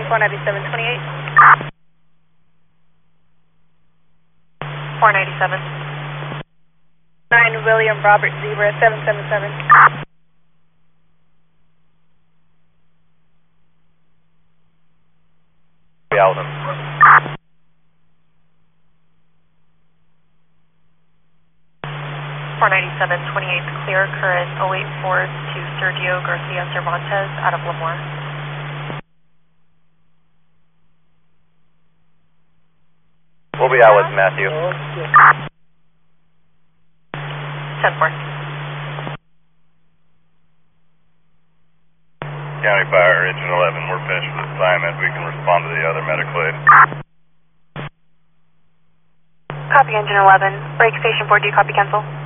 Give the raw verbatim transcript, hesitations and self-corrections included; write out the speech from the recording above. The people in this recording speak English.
four ninety-seven twenty-eight. four ninety-seven. nine William Robert Zebra seven seven seven. Alden. four ninety-seven twenty-eight, clear current oh eight four to Sergio Garcia Cervantes out of Lemoore. We'll be out with Matthew. ten four. County Fire, Engine eleven, we're finished with assignment. We can respond to the other medical aid. Copy Engine eleven. Break Station four, do you copy cancel?